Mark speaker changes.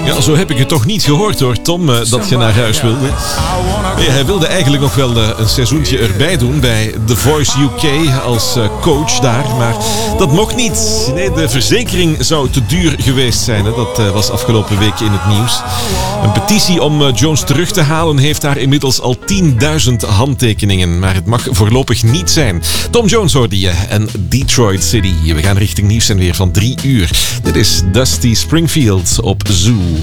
Speaker 1: Ja, zo heb ik het toch niet gehoord hoor, Tom, dat je naar huis wilde. Nee, hij wilde eigenlijk nog wel een seizoentje erbij doen bij The Voice UK als coach daar. Maar dat mocht niet. Nee, de verzekering zou te duur geweest zijn. Hè. Dat was afgelopen week in het nieuws. Een petitie om Jones terug te halen heeft daar inmiddels al 10.000 handtekeningen. Maar het mag voorlopig niet zijn. Tom Jones hoorde je en Detroit City. We gaan richting nieuws en weer van 3 uur. Dit is Dusty Springfield op Zoo.